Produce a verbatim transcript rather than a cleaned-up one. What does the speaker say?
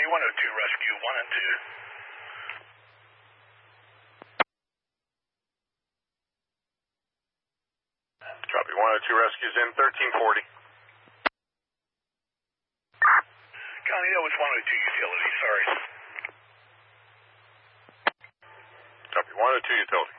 one oh two Rescue one and two. Copy, one oh two Rescue's in thirteen forty. Connie, that was one oh two Utility, sorry. Copy, one oh two Utility.